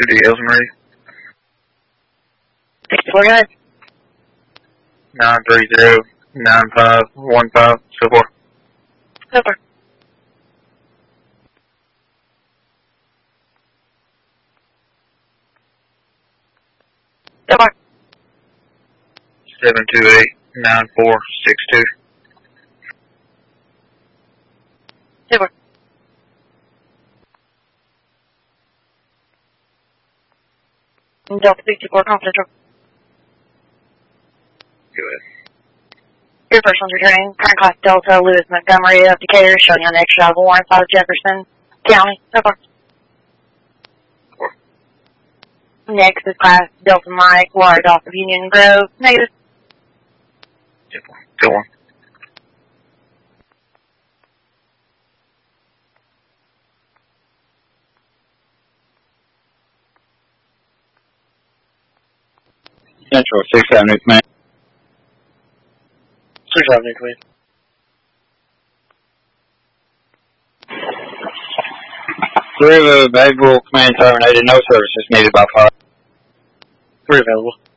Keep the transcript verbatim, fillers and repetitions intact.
two D Elsa Marie. sixty-four, go ahead. nine three zero nine five one five, so far. So far. So far. seven two eight nine four six two. So far. Delta sixty-four, confidential. Go ahead. Your first one's returning. Current class Delta, Lewis Montgomery of Decatur, showing on the extra travel warrant out of Jefferson County. So far. Four. Next is class Delta Mike, wired off of Union Grove. Negative. Go on. Central, sixth Avenue Command. sixth Avenue Command. Three available, command terminated, no services needed by fire. Three available.